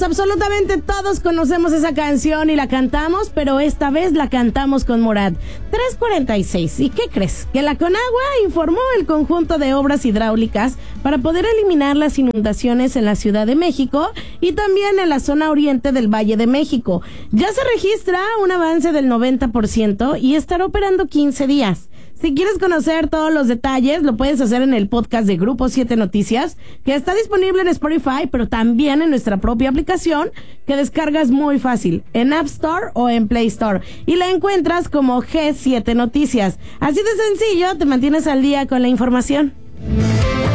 absolutamente todos conocemos esa canción y la cantamos, pero esta vez la cantamos con Morat. 3:46. ¿Y qué crees? Que la Conagua informó el conjunto de obras hidráulicas para poder eliminar las inundaciones en la Ciudad de México y también en la zona oriente del Valle de México. Ya se registra un avance del 90% y estará operando 15 días. Si quieres conocer todos los detalles, lo puedes hacer en el podcast de Grupo 7 Noticias, que está disponible en Spotify, pero también en nuestra propia aplicación, que descargas muy fácil, en App Store o en Play Store. Y la encuentras como G7 Noticias. Así de sencillo, te mantienes al día con la información.